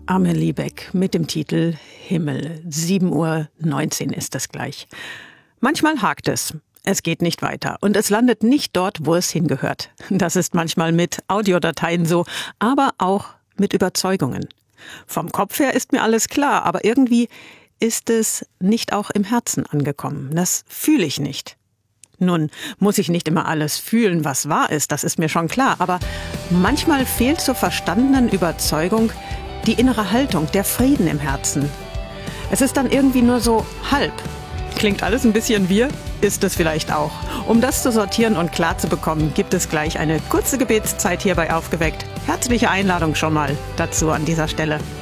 Amelie Beck mit dem Titel Himmel. 7:19 Uhr ist es gleich. Manchmal hakt es. Es geht nicht weiter und es landet nicht dort, wo es hingehört. Das ist manchmal mit Audiodateien so, aber auch mit Überzeugungen. Vom Kopf her ist mir alles klar, aber irgendwie ist es nicht auch im Herzen angekommen. Das fühle ich nicht. Nun muss ich nicht immer alles fühlen, was wahr ist, das ist mir schon klar, aber manchmal fehlt zur verstandenen Überzeugung die innere Haltung, der Frieden im Herzen. Es ist dann irgendwie nur so halb. Klingt alles ein bisschen wir? Ist es vielleicht auch. Um das zu sortieren und klar zu bekommen, gibt es gleich eine kurze Gebetszeit hier bei Aufgeweckt. Herzliche Einladung schon mal dazu an dieser Stelle.